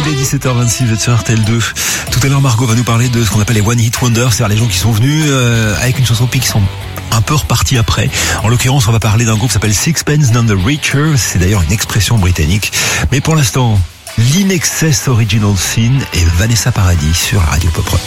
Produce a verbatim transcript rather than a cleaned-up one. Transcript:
Il est dix-sept heures vingt-six, vous êtes sur R T L deux. Tout à l'heure, Margot va nous parler de ce qu'on appelle les One Hit Wonders, c'est-à-dire les gens qui sont venus euh, avec une chanson puis qui sont un peu repartis après. En l'occurrence, on va parler d'un groupe qui s'appelle Sixpence None the Richer. C'est d'ailleurs une expression britannique. Mais pour l'instant, l'Inexcess Original Sin et Vanessa Paradis sur Radio Pop Rock.